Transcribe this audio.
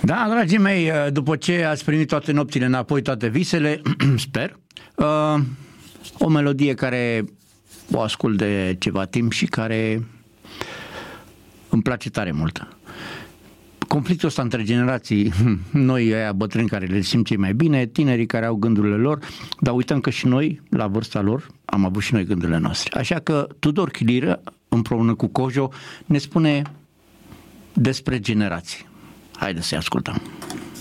Da, dragii mei, după ce ați primit toate nopțile înapoi, toate visele, sper, o melodie care o ascult de ceva timp și care îmi place tare mult. Conflictul ăsta între generații, noi aia bătrâni care le simt cei mai bine, tinerii care au gândurile lor, dar uităm că și noi, la vârsta lor, am avut și noi gândurile noastre. Așa că Tudor Chiliră, împreună cu Cojo, ne spune despre generații. Haideți să-i ascultăm.